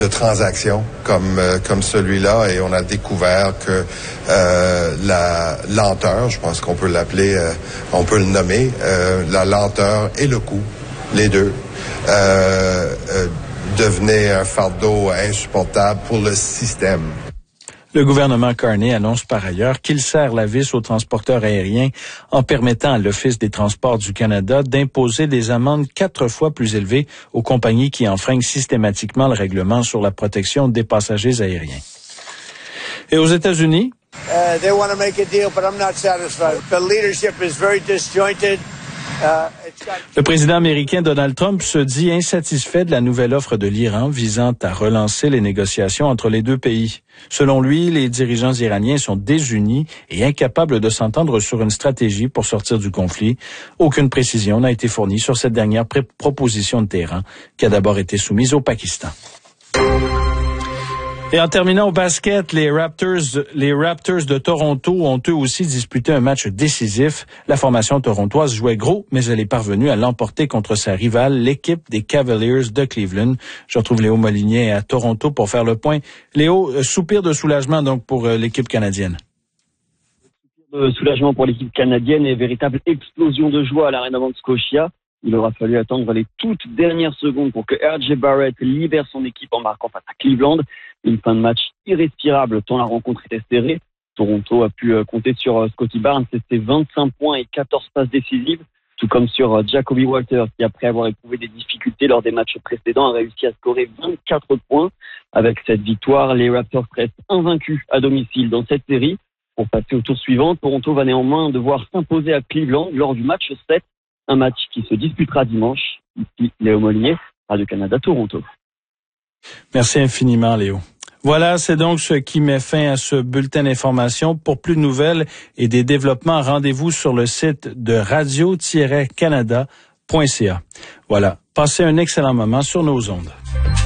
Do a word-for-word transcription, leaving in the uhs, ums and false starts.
de transactions comme euh, comme celui-là, et on a découvert que euh, la lenteur, je pense qu'on peut l'appeler, euh, on peut le nommer, euh, la lenteur et le coût, les deux, euh, euh, devenaient un fardeau insupportable pour le système. Le gouvernement Carney annonce par ailleurs qu'il serre la vis aux transporteurs aériens en permettant à l'Office des transports du Canada d'imposer des amendes quatre fois plus élevées aux compagnies qui enfreignent systématiquement le règlement sur la protection des passagers aériens. Et aux États-Unis? Uh, they want to make a deal, but I'm not satisfied. The leadership is very disjointed. Le président américain Donald Trump se dit insatisfait de la nouvelle offre de l'Iran visant à relancer les négociations entre les deux pays. Selon lui, les dirigeants iraniens sont désunis et incapables de s'entendre sur une stratégie pour sortir du conflit. Aucune précision n'a été fournie sur cette dernière pré- proposition de Téhéran, qui a d'abord été soumise au Pakistan. Et en terminant au basket, les Raptors, les Raptors de Toronto ont eux aussi disputé un match décisif. La formation torontoise jouait gros, mais elle est parvenue à l'emporter contre sa rivale, l'équipe des Cavaliers de Cleveland. Je retrouve Léo Molinier à Toronto pour faire le point. Léo, soupir de soulagement donc pour l'équipe canadienne. De soulagement pour l'équipe canadienne et véritable explosion de joie à l'Arena Mount Scotia. Il aura fallu attendre les toutes dernières secondes pour que R J Barrett libère son équipe en marquant face à Cleveland. Une fin de match irrespirable tant la rencontre était serrée. Toronto a pu compter sur Scottie Barnes, c'était vingt-cinq points et quatorze passes décisives, tout comme sur Jacoby Walters qui, après avoir éprouvé des difficultés lors des matchs précédents, a réussi à scorer vingt-quatre points. Avec cette victoire, les Raptors restent invaincus à domicile dans cette série. Pour passer au tour suivant, Toronto va néanmoins devoir s'imposer à Cleveland lors du match sept, un match qui se disputera dimanche. Ici, Léo Molinier, Radio-Canada, Toronto. Merci infiniment, Léo. Voilà, c'est donc ce qui met fin à ce bulletin d'information. Pour plus de nouvelles et des développements, rendez-vous sur le site de radio tiret canada point c a. Voilà, passez un excellent moment sur nos ondes.